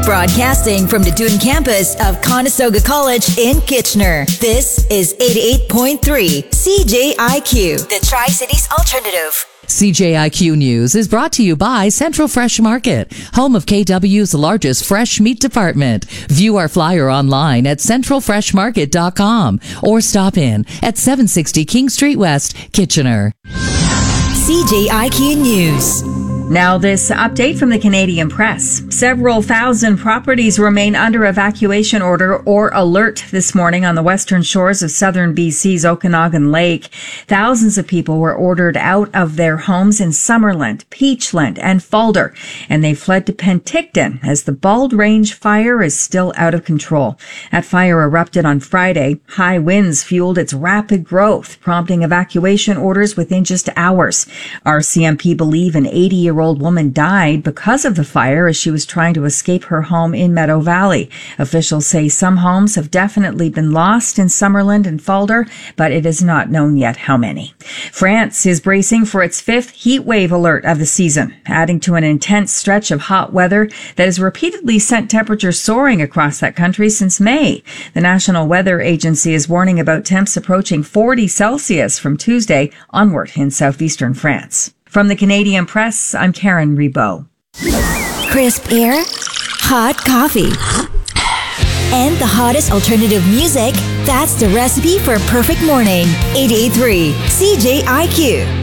Broadcasting from the Dune campus of Conestoga College in Kitchener. This is 88.3 CJIQ, the Tri-Cities Alternative. CJIQ News is brought to you by Central Fresh Market, home of KW's largest fresh meat department. View our flyer online at centralfreshmarket.com or stop in at 760 King Street West, Kitchener. CJIQ News. Now this update from the Canadian Press. Several thousand properties remain under evacuation order or alert this morning on the western shores of southern BC's Okanagan Lake. Thousands of people were ordered out of their homes in Summerland, Peachland, and Falder, and they fled to Penticton as the Bald Range fire is still out of control. That fire erupted on Friday. High winds fueled its rapid growth, prompting evacuation orders within just hours. RCMP believe an 80-year-old woman died because of the fire as she was trying to escape her home in Meadow Valley. Officials say some homes have definitely been lost in Summerland and Falder, but it is not known yet how many. France is bracing for its fifth heat wave alert of the season, adding to an intense stretch of hot weather that has repeatedly sent temperatures soaring across that country since May. The National Weather Agency is warning about temps approaching 40 Celsius from Tuesday onward in southeastern France. From the Canadian Press, I'm Karen Rebow. Crisp air, hot coffee, and the hottest alternative music. That's the recipe for a perfect morning. 88.3 CJIQ.